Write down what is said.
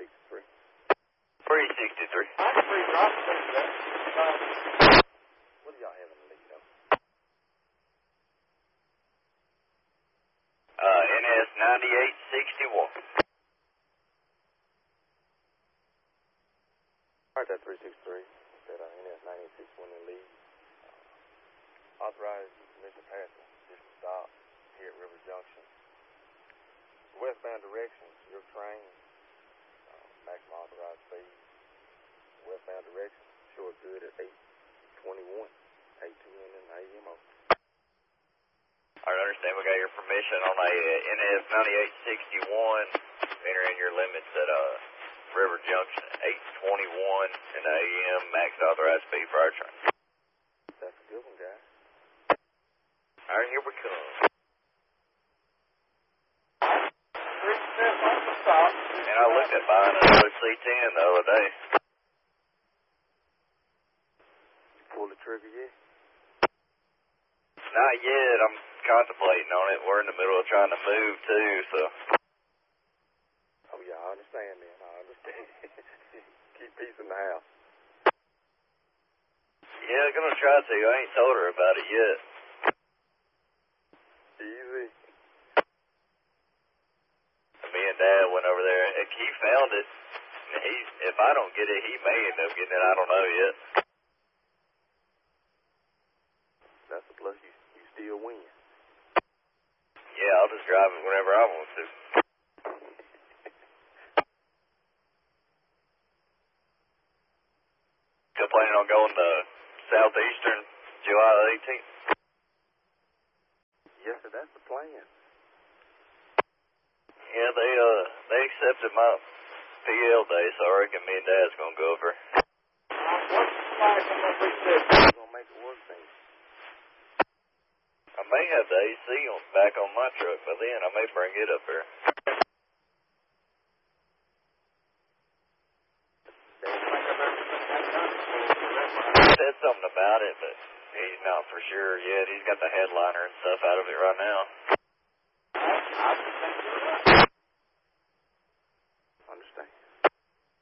363. 363. I can read drop that. What do y'all have in the lead, though? NS 9861. All right, that 363. That NS 9861 in the lead. Authorized Mr. Patton just to stop here at River Junction. Westbound direction, your train, maximum authorized speed. Westbound direction, short good at 821, 821 and AMO. I understand we got your permission on a NS 9861. Enter in your limits at River Junction, 821 in the AM, max authorized speed for our train. That's a good one, guys. All right, here we come. And I looked at buying another C10 the other day. You pull the trigger yet? Not yet. I'm contemplating on it. We're in the middle of trying to move too, so. Oh yeah, I understand, man. I understand. Keep peace in the house. Yeah, I'm gonna try to. I ain't told her about it yet. Easy. Me and Dad went over there, and he found it. And if I don't get it, he may end up getting it. I don't know yet. That's a plus. You still win. Yeah, I'll just drive it whenever I want to. Still planning on going to Southeastern July 18th? Yes, sir. That's the plan. Yeah, they accepted my PL day, so I reckon me and Dad's gonna go over. What's the price on that reset? Gonna make it work, thing. I may have the AC back on my truck by then. I may bring it up here. He said something about it, but he's not for sure yet. He's got the headliner and stuff out of it right now.